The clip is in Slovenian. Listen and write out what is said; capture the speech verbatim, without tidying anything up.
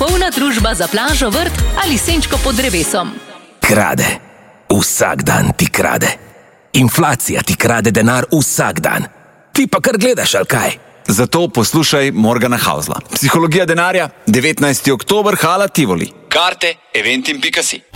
popolna družba za plažo, vrt ali senčko pod drevesom. Krade. Vsak dan ti krade. Inflacija ti krade denar vsak dan. Ti pa kar gledaš, ali kaj? Zato poslušaj Morgana Hausla. Psihologija denarja, devetnajsti oktober, Hala Tivoli. Karte eventim pika si.